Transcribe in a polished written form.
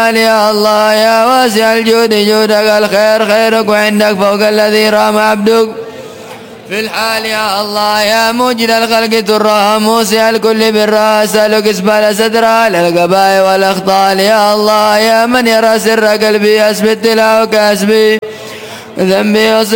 يا الله يا واسع الجود جودك الخير خيرك وعندك فوق الذي رام عبدك في الحال يا الله يا موجد الخلق ترى موسع الكل بالراس أسألك اسبال سترها للقبائل والأخطال يا الله يا من يرى سر قلبي أثبت له كاسبي ذنبي